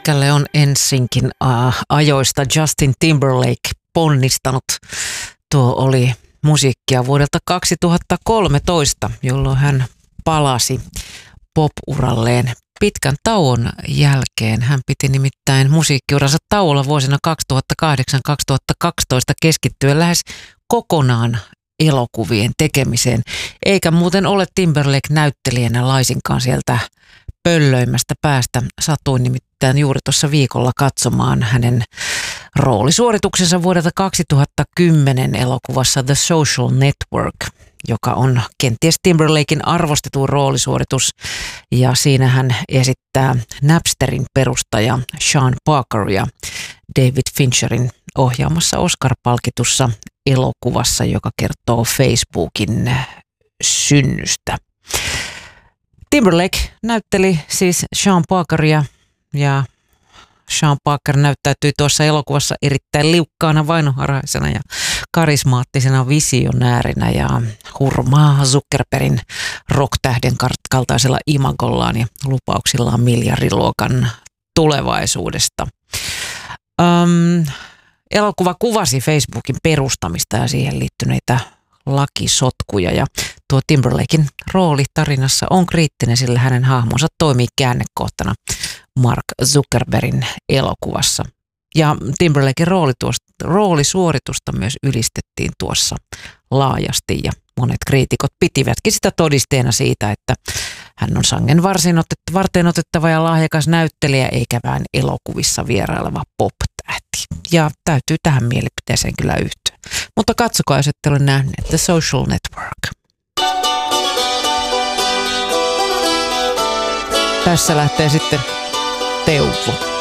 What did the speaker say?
pitkälle on NSYNCin ajoista Justin Timberlake ponnistanut. Tuo oli musiikkia vuodelta 2013, jolloin hän palasi pop-uralleen pitkän tauon jälkeen. Hän piti nimittäin musiikkiuransa tauolla vuosina 2008-2012 keskittyen lähes kokonaan elokuvien tekemiseen. Eikä muuten ole Timberlake näyttelijänä laisinkaan sieltä pöllöimästä päästä. Satuin nimittäin juuri tuossa viikolla katsomaan hänen roolisuorituksensa vuodelta 2010 elokuvassa The Social Network, joka on kenties Timberlaken arvostetuin roolisuoritus. Ja siinä hän esittää Napsterin perustaja Sean Parkeria David Fincherin ohjaamassa Oscar-palkitussa elokuvassa, joka kertoo Facebookin synnystä. Timberlake näytteli siis Sean Parkeria ja Sean Parker näyttäytyi tuossa elokuvassa erittäin liukkaana, vainoharhaisena ja karismaattisena visionäärinä ja hurmaa Zuckerbergin rocktähden kaltaisella imagollaan ja lupauksillaan miljardiluokan tulevaisuudesta. Elokuva kuvasi Facebookin perustamista ja siihen liittyneitä lakisotkuja ja tuo Timberlaken rooli tarinassa on kriittinen, sillä hänen hahmonsa toimii käännekohtana Mark Zuckerbergin elokuvassa. Ja Timberlaken roolisuoritusta myös ylistettiin tuossa laajasti ja monet kriitikot pitivätkin sitä todisteena siitä, että hän on sangen varten otettava ja lahjakas näyttelijä eikä vain elokuvissa vieraileva pop-tähti. Ja täytyy tähän mielipiteeseen kyllä yhtyä. Mutta katsokaa, jos ette ole nähneet The Social Network. Tässä lähtee sitten Teuvo.